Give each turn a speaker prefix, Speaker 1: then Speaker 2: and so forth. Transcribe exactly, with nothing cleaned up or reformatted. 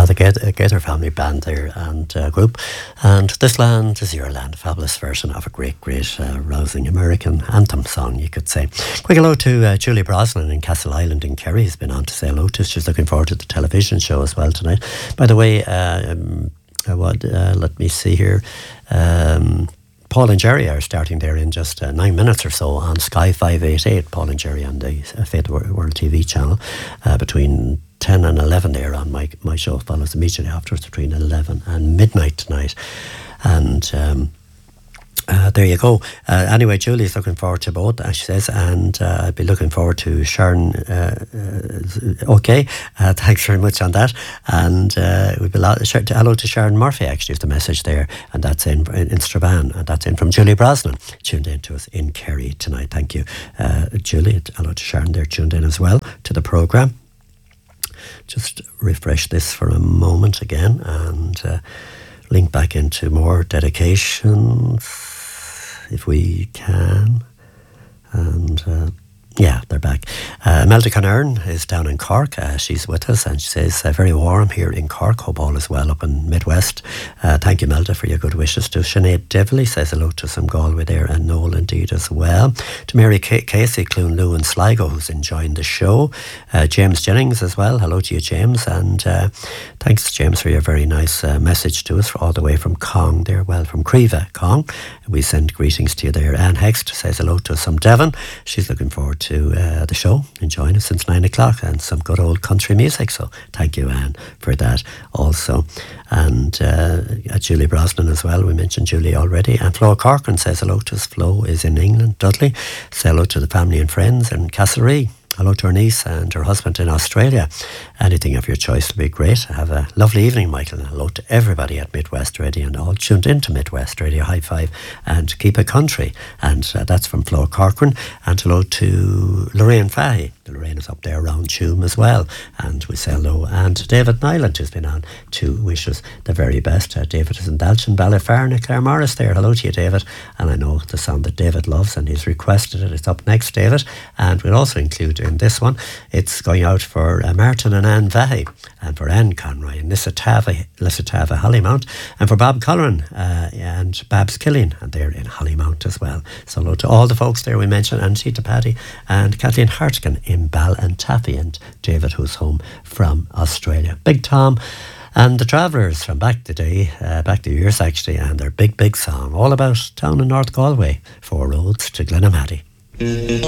Speaker 1: the Gaither, Gaither family band there and uh, group. And This Land Is Your Land, fabulous version of a great, great uh, rousing American anthem song, you could say. Quick hello to uh, Julie Brosnan in Castle Island in Kerry. Has been on to say hello to us. She's looking forward to the television show as well tonight. By the way, uh, um, uh, what, uh, let me see here. Um, Paul and Jerry are starting there in just uh, nine minutes or so on Sky five eighty-eight. Paul and Jerry on the uh, Faith World T V channel uh, between ten and eleven there on my, my show. Follows immediately afterwards between eleven and midnight tonight. And um, uh, there you go. Uh, anyway, Julie's looking forward to both, as she says, and uh, I'd be looking forward to Sharon. Uh, uh, okay, uh, thanks very much on that. And uh, we'd be lo- hello to Sharon Murphy, actually, is the message there, and that's in in, in Strabane, and that's in from Julie Brosnan, tuned in to us in Kerry tonight. Thank you, uh, Julie. Hello to Sharon there, tuned in as well to the programme. Just refresh this for a moment again and uh, link back into more dedications if we can. And uh, yeah, they're back. Uh, Imelda Conern is down in Cork. Uh, she's with us and she says, uh, very warm here in Cork. Hope all is well up in Midwest. Uh, thank you, Imelda, for your good wishes. To Sinead Devley, says hello to some Galway there and Noel indeed as well. To Mary K- Casey, Clunloo and Sligo, who's enjoying the show. Uh, James Jennings as well. Hello to you, James. And uh, thanks, James, for your very nice uh, message to us all the way from Cong there. Well, from Creva, Cong. We send greetings to you there. Anne Hext says hello to us from Devon. She's looking forward to uh, the show, enjoying us since nine o'clock and some good old country music. So thank you, Anne, for that also. And uh, Julie Brosnan as well. We mentioned Julie already. And Flo Corcoran says hello to us. Flo is in England. Dudley, say hello to the family and friends in Castlereagh. Hello to her niece and her husband in Australia. Anything of your choice will be great. Have a lovely evening, Michael. And hello to everybody at Midwest Radio and all tuned into Midwest Radio. High five and keep it country. And uh, that's from Flo Corcoran. And hello to Lorraine Fahy. Lorraine is up there around Tuam as well. And we say hello. And David Nyland, who's been on to wish us the very best. Uh, David is in Dalton, Ballyfarna, Clare Morris there. Hello to you, David. And I know the sound that David loves and he's requested it. It's up next, David. And we'll also include in this one, it's going out for uh, Martin and Anne Vahy, and for Anne Conroy and Lissatava, Lissatava Hollymount, and for Bob Colleran uh, and Babs Killian, and they're in Hollymount as well. So hello to all the folks there we mentioned, and Tita Paddy and Kathleen Hartigan in Ballintaffy, and David, who's home from Australia. Big Tom and the Travellers from back the day, uh, back the years actually, and their big, big song all about town in North Galway, four roads to Glenamaddy.